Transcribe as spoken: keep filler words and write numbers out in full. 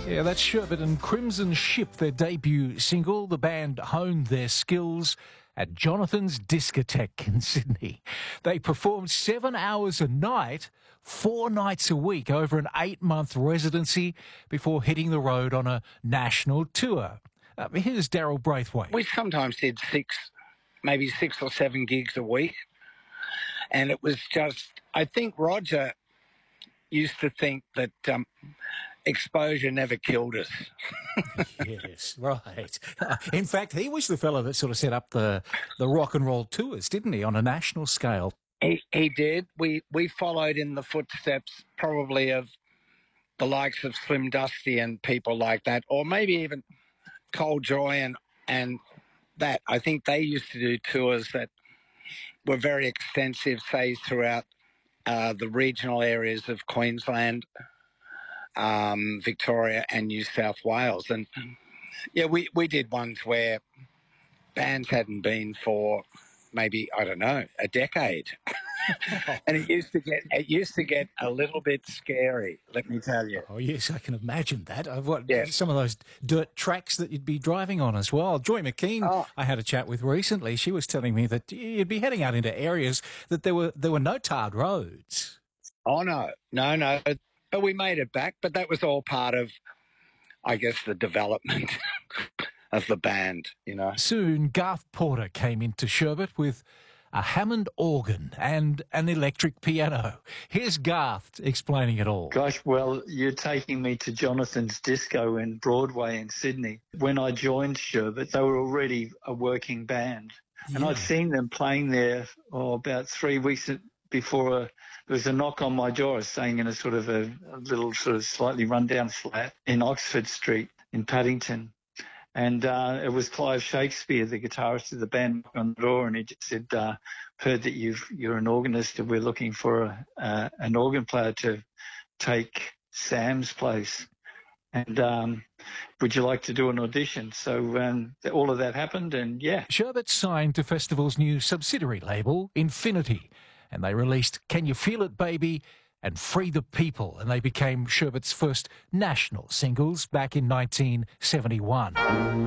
Yeah, that's Sherbet and Crimson Ship, their debut single. The band honed their skills at Jonathan's Discotheque in Sydney. They performed seven hours a night, four nights a week over an eight-month residency before hitting the road on a national tour. Uh, here's Daryl Braithwaite. We sometimes did six, maybe six or seven gigs a week. And it was just, I think Roger used to think that um, exposure never killed us. Yes, right. Uh, in fact, he was the fellow that sort of set up the, the rock and roll tours, didn't he, on a national scale? He, he did. We, we followed in the footsteps probably of the likes of Slim Dusty and people like that, or maybe even Cold Joy and, and that. I think they used to do tours that were very extensive, say, throughout uh, the regional areas of Queensland, um, Victoria and New South Wales. And, yeah, we, we did ones where bands hadn't been for maybe, I don't know, a decade. And it used to get it used to get a little bit scary, let me tell you. Oh, yes, I can imagine that. I've what Yeah. some of those dirt tracks that you'd be driving on as well. Joy McKean, Oh. I had a chat with recently. She was telling me that you'd be heading out into areas that there were there were no tarred roads. Oh, no, no, no. But we made it back. But that was all part of, I guess, the development of the band, you know. Soon, Garth Porter came into Sherbet with a Hammond organ and an electric piano. Here's Garth explaining it all. Gosh, well, you're taking me to Jonathan's Disco in Broadway in Sydney. When I joined Sherbet, they were already a working band. And Yeah. I'd seen them playing there oh, about three weeks before a, there was a knock on my door. I was staying in a sort of a, a little sort of slightly rundown flat in Oxford Street in Paddington. And uh, it was Clive Shakespeare, the guitarist of the band, on the door, and he just said, uh, heard that you've, you're an organist and we're looking for a, uh, an organ player to take Sam's place. And um, would you like to do an audition? So um, all of that happened, and yeah. Sherbet signed to Festival's new subsidiary label, Infinity, and they released Can You Feel It, Baby? And Free the People, and they became Sherbet's first national singles back in nineteen seventy-one.